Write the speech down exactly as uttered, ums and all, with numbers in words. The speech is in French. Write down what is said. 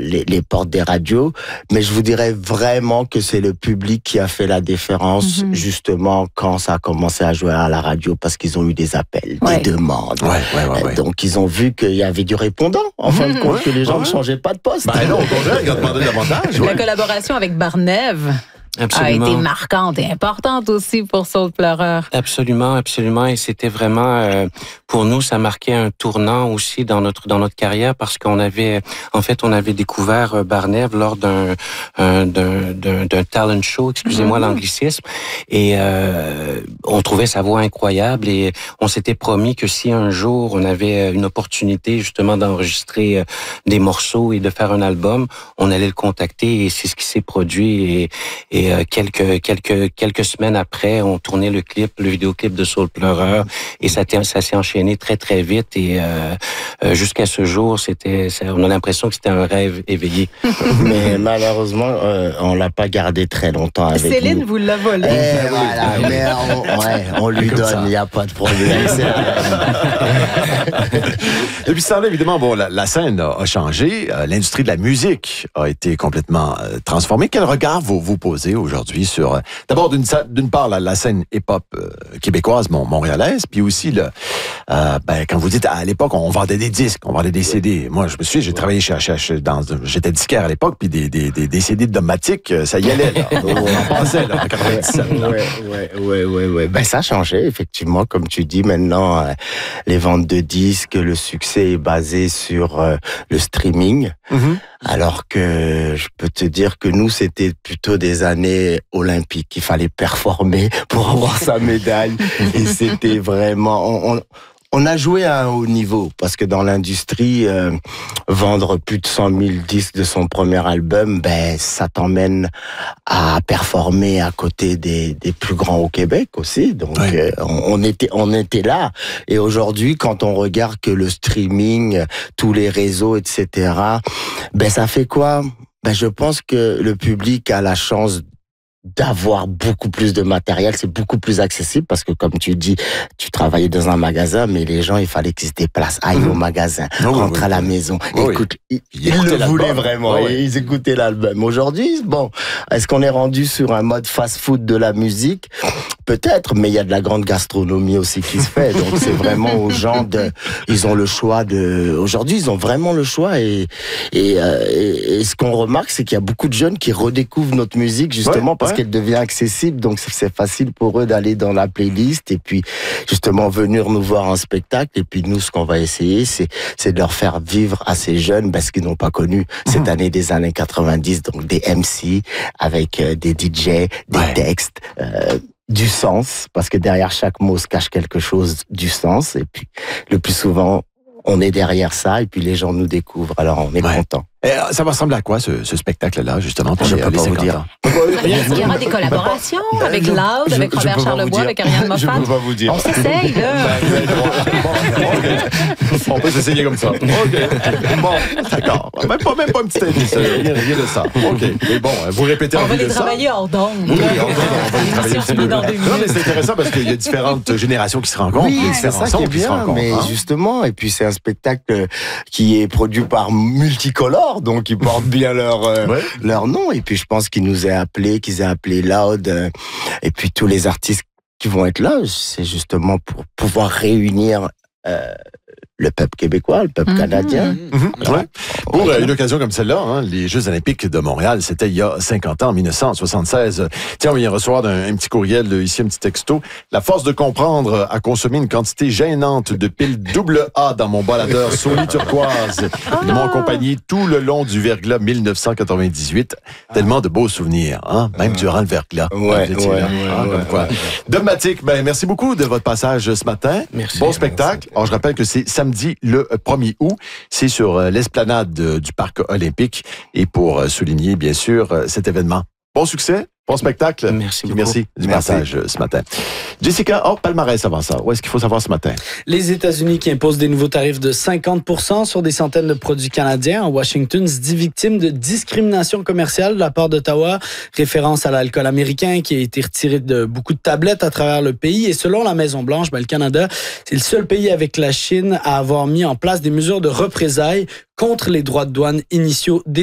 les, les portes des radios. Mais je vous dirais vraiment que c'est le public qui a fait la différence, mm-hmm. justement, quand ça a commencé à jouer à la radio, parce qu'ils ont eu des appels, ouais. des demandes. Ouais, ouais, ouais, ouais. Donc, ils ont vu qu'il y avait du répondant, en fin de compte, ouais, que les gens ouais. ne changeaient pas de poste. Ben non, au contraire, ils ont demandé davantage. La ouais. collaboration avec Barnève Absolument. a été marquante et importante aussi pour Soul Pleureur. Absolument, absolument. Et c'était vraiment, euh, pour nous, ça marquait un tournant aussi dans notre dans notre carrière parce qu'on avait, en fait, on avait découvert Barnève lors d'un un, d'un, d'un, d'un talent show, excusez-moi mm-hmm. l'anglicisme, et euh, on trouvait sa voix incroyable et on s'était promis que si un jour on avait une opportunité justement d'enregistrer des morceaux et de faire un album, on allait le contacter et c'est ce qui s'est produit et, et Et quelques quelques quelques semaines après, on tournait le clip, le vidéoclip de Soul Pleureur, et ça, ça s'est enchaîné très très vite. Et euh, jusqu'à ce jour, c'était, ça, on a l'impression que c'était un rêve éveillé. Mais malheureusement, euh, on l'a pas gardé très longtemps avec Céline nous. vous l'a volé. Eh, voilà, mais on, ouais, on lui donne, il n'y a pas de problème. Depuis ce temps-là, évidemment, bon, la, la scène a changé, euh, l'industrie de la musique a été complètement euh, transformée. Quel regard vous vous posez aujourd'hui sur, euh, d'abord, d'une, d'une part, la, la scène hip-hop euh, québécoise, mon, montréalaise, puis aussi, le, euh, ben, quand vous dites, à l'époque, on vendait des disques, on vendait des C D. Moi, je me souviens, j'ai travaillé chez H H, dans, j'étais disquaire à l'époque, puis des, des, des, des C D de Domatic, ça y allait, là. On en passait, là, en quatre-vingt-dix-sept. Ouais, ouais, ouais, ouais, ouais. Ben, ça a changé, effectivement, comme tu dis, maintenant, euh, les ventes de disques, le succès est basé sur euh, le streaming. Mm-hmm. Alors que je peux te dire que nous, c'était plutôt des années olympiques. Il fallait performer pour avoir sa médaille. Et c'était vraiment... On, on, on a joué à un haut niveau parce que dans l'industrie, euh, vendre plus de cent mille disques de son premier album, ben ça t'emmène à performer à côté des, des plus grands au Québec aussi. Donc ouais. euh, on, on était on était là. Et aujourd'hui, quand on regarde que le streaming, tous les réseaux, et cetera, ben ça fait quoi? Ben je pense que le public a la chance d'avoir beaucoup plus de matériel, c'est beaucoup plus accessible parce que comme tu dis, tu travaillais dans un magasin, mais les gens, il fallait qu'ils se déplacent, aillent mmh. au magasin, oh, rentrent oui, à la oui. maison, oh, écoute, oui. ils, ils le voulaient vraiment, oh, oui. ils écoutaient l'album. Aujourd'hui, bon, est-ce qu'on est rendu sur un mode fast-food de la musique? Peut-être, mais il y a de la grande gastronomie aussi qui se fait, donc c'est vraiment aux gens de, ils ont le choix de, aujourd'hui, ils ont vraiment le choix et, et, euh, et, et ce qu'on remarque, c'est qu'il y a beaucoup de jeunes qui redécouvrent notre musique justement ouais, parce ouais. qu'elle devient accessible, donc c'est facile pour eux d'aller dans la playlist et puis justement venir nous voir en spectacle. Et puis nous, ce qu'on va essayer, c'est c'est de leur faire vivre à ces jeunes parce qu'ils n'ont pas connu cette année des années quatre-vingt-dix, donc des M C avec euh, des D J, des ouais. textes. Euh, du sens, parce que derrière chaque mot se cache quelque chose du sens, et puis le plus souvent, on est derrière ça, et puis les gens nous découvrent, alors on est ouais. content. Et ça va ressembler à quoi, ce, ce spectacle-là, justement, pour je les, peux les pas vous dire. Il y aura des collaborations avec Loud, avec je, Robert je Charlebois, avec Ariane Moffat. Je peux pas vous dire. On s'essaye, là. On peut s'essayer comme ça. OK. Bon, d'accord. Même pas, même pas un petit indice. Rien, rien de ça. OK. Mais bon, vous répétez on en va les de travailler ça. hors d'onde. Oui, hors d'onde, on va les travailler. Non, mais c'est intéressant parce qu'il y a différentes générations qui se rencontrent. Oui, c'est ça qui est bien, mais justement, et puis c'est un spectacle qui est produit par Multicolore, donc ils portent bien leur euh, ouais. leur nom. Et puis je pense qu'ils nous aient appelés, qu'ils aient appelé Loud, euh, et puis tous les artistes qui vont être là, c'est justement pour pouvoir réunir euh, le peuple québécois, le peuple mmh, canadien. Mmh, voilà. ouais. Pour euh, une occasion comme celle-là, hein, les Jeux olympiques de Montréal, c'était il y a cinquante ans, en dix-neuf cent soixante-seize. Tiens, on vient recevoir un, un petit courriel, ici un petit texto. La force de comprendre a consommé une quantité gênante de piles double A dans mon baladeur Sony turquoise. Ils m'ont accompagné tout le long du verglas dix-neuf cent quatre-vingt-dix-huit. Tellement de beaux souvenirs, hein, même durant le verglas. Ouais, ouais, ouais, hein, ouais, quoi. Domatic, ben, merci beaucoup de votre passage ce matin. Merci. Bon spectacle. Alors, je rappelle que c'est samedi le premier août. C'est sur l'esplanade du Parc olympique. Et pour souligner, bien sûr, cet événement. Bon succès, bon spectacle. Merci beaucoup. Merci du Merci. passage ce matin. Jessica, oh, palmarès avant ça. Où est-ce qu'il faut savoir ce matin? Les États-Unis qui imposent des nouveaux tarifs de cinquante pour cent sur des centaines de produits canadiens. Washington se dit victime de discrimination commerciale de la part d'Ottawa. Référence à l'alcool américain qui a été retiré de beaucoup de tablettes à travers le pays. Et selon la Maison-Blanche, ben, le Canada, c'est le seul pays avec la Chine à avoir mis en place des mesures de représailles contre les droits de douane initiaux des